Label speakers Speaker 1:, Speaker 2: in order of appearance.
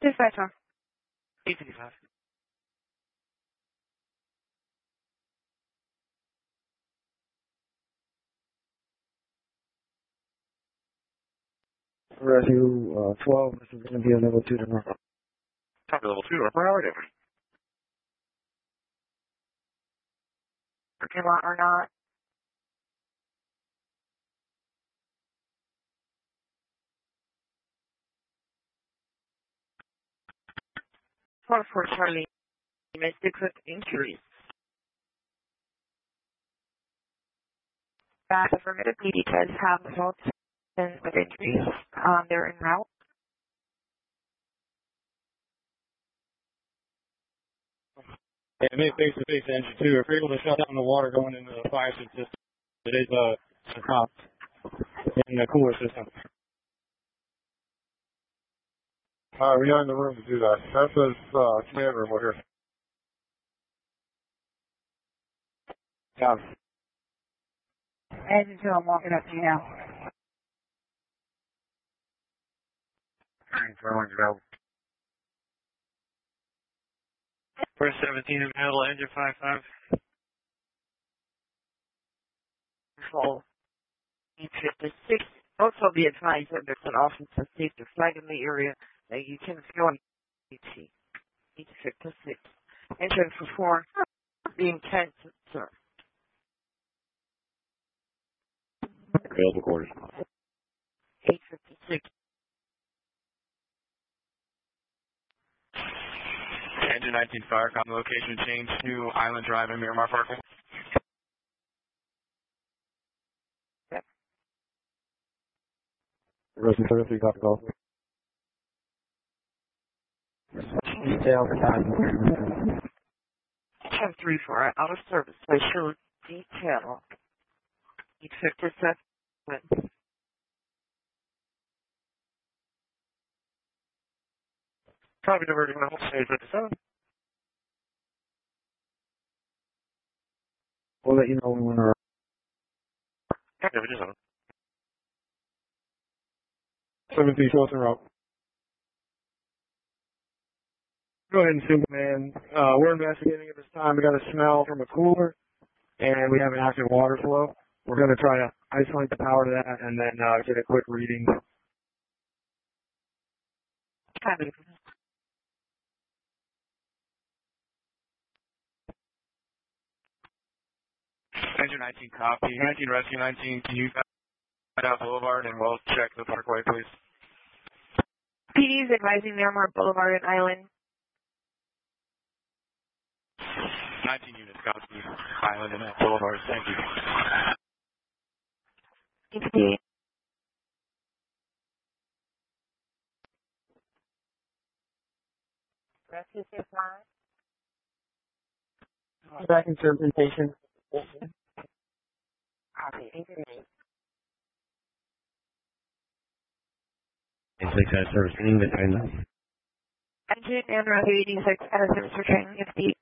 Speaker 1: Dispatcher.
Speaker 2: 855.
Speaker 3: Rescue 12, this is going to be a level 2 tomorrow.
Speaker 2: Talk to level 2 or per hour difference.
Speaker 1: Okay, lot or not. For Charlie, domestic injuries. Affirmative PD does have results with injuries. They're en route.
Speaker 3: Yeah, make face-to-face engine 2. If you're able to shut down the water going into the fire system, it is a cop in the cooler system.
Speaker 4: We are in the room to do that. That's a command room over here.
Speaker 3: Yeah.
Speaker 1: Engine 2, I'm walking up to you now.
Speaker 2: First 17 available, engine 55.
Speaker 1: Control. 856. Also be advised that there's an offensive safety flag in the area that you can go on. 856. Engine for 4. Being 10, sir.
Speaker 4: Available quarters.
Speaker 1: 856.
Speaker 2: Engine 19 Firecom location change to Island Drive in Miramar Parkway.
Speaker 3: Rescue 33, copy call. Detail for time.
Speaker 1: 1034, out of service. Special detail. 857.
Speaker 2: Copy diverting level 857.
Speaker 3: We'll let you know when we're...
Speaker 2: Copy 57.
Speaker 3: 17, show us en route. Go ahead and Superman. We're investigating at this time. We got a smell from a cooler, and we have an active water flow. We're going to try to isolate the power to that and then get a quick reading.
Speaker 1: Copy.
Speaker 2: Engine 19 copy. 19 rescue 19, can you find out Boulevard and we'll check the parkway, please?
Speaker 1: PD is advising Miramar Boulevard and Island.
Speaker 2: 19 units copy. Island and Boulevard, thank you.
Speaker 1: 58. Rescue 59.
Speaker 3: Back in presentation.
Speaker 1: Copy. 838.
Speaker 3: Service training, the time.
Speaker 1: Engine and Rescue 86 out of service for training. 58.